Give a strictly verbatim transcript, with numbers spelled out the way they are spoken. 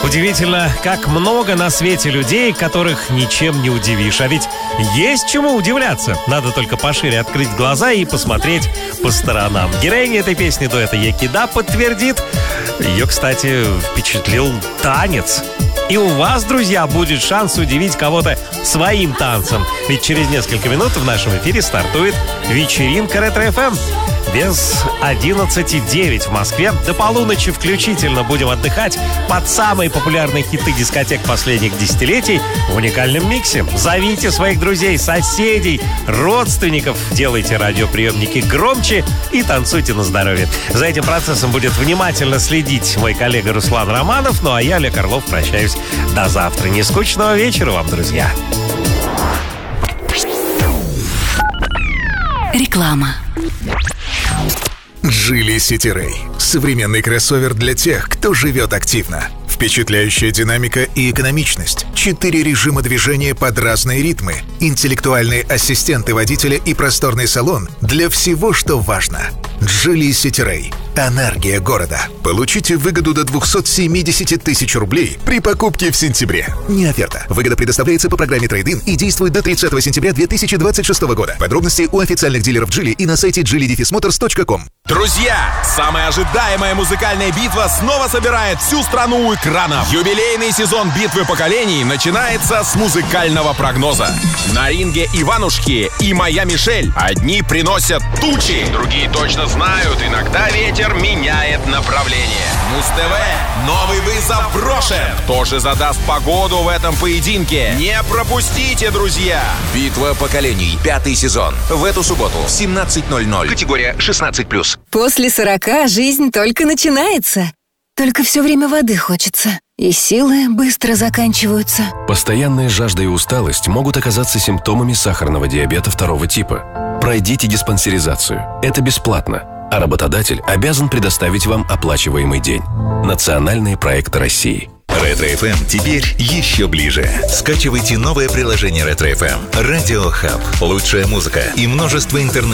Удивительно, как много на свете людей, которых ничем не удивишь. А ведь есть чему удивляться. Надо только пошире открыть глаза и посмотреть по сторонам. Героиня этой песни дуэта Екида подтвердит. Ее, кстати, впечатлил танец. И у вас, друзья, будет шанс удивить кого-то своим танцем. Ведь через несколько минут в нашем эфире стартует вечеринка Ретро-эф эм. Без одиннадцати девять в Москве. До полуночи включительно будем отдыхать под самые популярные хиты дискотек последних десятилетий в уникальном миксе. Зовите своих друзей, соседей, родственников, делайте радиоприемники громче и танцуйте на здоровье. За этим процессом будет внимательно следить мой коллега Руслан Романов. Ну а я, Олег Орлов, прощаюсь до завтра. Нескучного вечера вам, друзья. Реклама. Geely City Ray. Современный кроссовер для тех, кто живет активно. Впечатляющая динамика и экономичность. Четыре режима движения под разные ритмы. Интеллектуальные ассистенты водителя и просторный салон для всего, что важно. Geely City Ray. Энергия города. Получите выгоду до двести семьдесят тысяч рублей при покупке в сентябре. Не оферта. Выгода предоставляется по программе Трейд-ин и действует до тридцатого сентября две тысячи двадцать шестого года. Подробности у официальных дилеров Geely и на сайте джили дефис моторс точка ком. Друзья, самая ожидаемая музыкальная битва снова собирает всю страну у экранов. Юбилейный сезон битвы поколений начинается с музыкального прогноза. На ринге Иванушки и моя Мишель. Одни приносят тучи, другие точно знают, иногда ветер меняет направление. Муз-ТВ, новый вызов брошен. Кто же задаст погоду в этом поединке? Не пропустите, друзья! Битва поколений, пятый сезон. В эту субботу в семнадцать ноль ноль. Категория шестнадцать плюс. После сорока жизнь только начинается. Только все время воды хочется. И силы быстро заканчиваются. Постоянная жажда и усталость могут оказаться симптомами сахарного диабета второго типа. Пройдите диспансеризацию. Это бесплатно. А работодатель обязан предоставить вам оплачиваемый день. Национальные проекты России. Ретро-эф эм теперь еще ближе. Скачивайте новое приложение Ретро-эф эм. Радио Хаб. Лучшая музыка и множество интернет